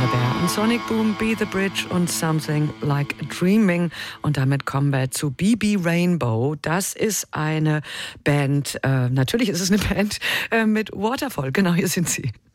und Sonic Boom, Be the Bridge und Something Like Dreaming. Und damit kommen wir zu BB Rainbow. Das ist eine Band, natürlich ist es eine Band mit Waterfall. Genau, hier sind sie.